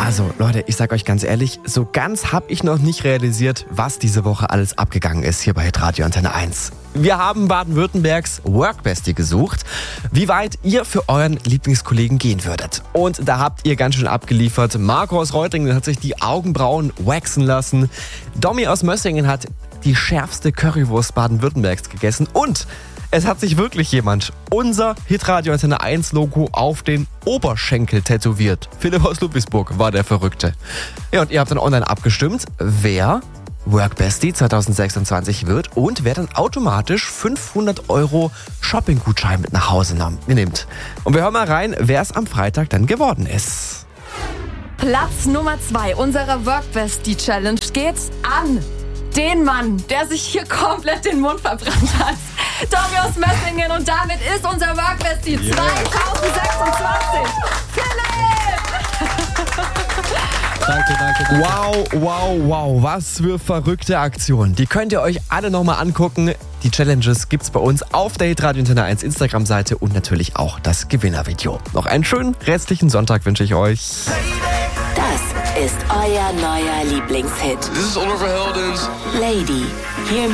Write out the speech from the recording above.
Also Leute, ich sag euch ganz ehrlich, so ganz habe ich noch nicht realisiert, was diese Woche alles abgegangen ist hier bei Hitradio Antenne 1. Wir haben Baden-Württembergs Workbestie gesucht, wie weit ihr für euren Lieblingskollegen gehen würdet. Und da habt ihr ganz schön abgeliefert. Marco aus Reutlingen hat sich die Augenbrauen waxen lassen. Domi aus Mössingen hat die schärfste Currywurst Baden-Württembergs gegessen. Und es hat sich wirklich jemand unser Hitradio Antenne 1 Logo auf den Oberschenkel tätowiert. Philipp aus Ludwigsburg war der Verrückte. Ja, und ihr habt dann online abgestimmt, wer Workbestie 2026 wird und wer dann automatisch 500 € Shopping-Gutschein mit nach Hause nimmt. Und wir hören mal rein, wer es am Freitag dann geworden ist. Platz Nummer 2 unserer Workbestie Challenge geht an den Mann, der sich hier komplett den Mund verbrannt hat. Tommy aus Mössingen, und damit ist unser Workbestie 2026. Philipp! Danke. Wow, was für verrückte Aktionen. Die könnt ihr euch alle nochmal angucken. Die Challenges gibt's bei uns auf der Hitradio Antenne 1 Instagram-Seite und natürlich auch das Gewinnervideo. Noch einen schönen restlichen Sonntag wünsche ich euch. Das ist euer neuer Lieblingshit. This is Oliver Heldens. Lady, hier